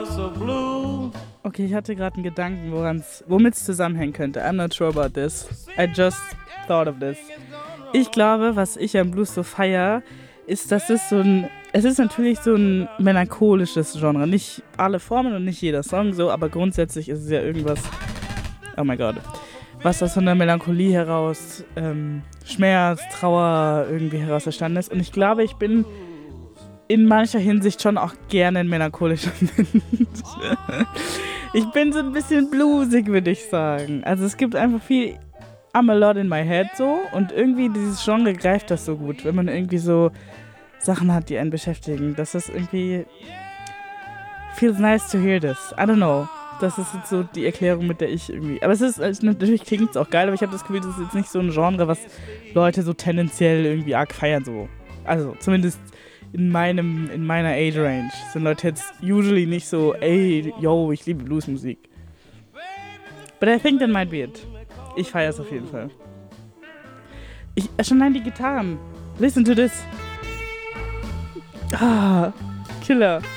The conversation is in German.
so blue. Okay, ich hatte gerade einen Gedanken, womit es zusammenhängen könnte. I'm not sure about this. I just thought of this. Ich glaube, was ich am Blues so feier, ist, dass es ist natürlich so ein melancholisches Genre. Nicht alle Formen und nicht jeder Song so, aber grundsätzlich ist es ja irgendwas, oh mein Gott, was aus so einer Melancholie heraus, Schmerz, Trauer irgendwie heraus entstanden ist. Und ich glaube, ich bin in mancher Hinsicht schon auch gerne ein melancholischer Mensch. Ich bin so ein bisschen bluesig, würde ich sagen. Also es gibt einfach viel I'm a lot in my head so und irgendwie dieses Genre greift das so gut, wenn man irgendwie so Sachen hat, die einen beschäftigen. Das ist irgendwie feels nice to hear this. I don't know. Das ist jetzt so die Erklärung, mit der ich irgendwie... Aber natürlich klingt es auch geil, aber ich habe das Gefühl, das ist jetzt nicht so ein Genre, was Leute so tendenziell irgendwie arg feiern so. Also zumindest in meiner Age Range sind Leute jetzt usually nicht so, ey, yo, ich liebe Bluesmusik. But I think that might be it. Ich feiere es auf jeden Fall. Schon allein die Gitarren. Listen to this. Ah, Killer.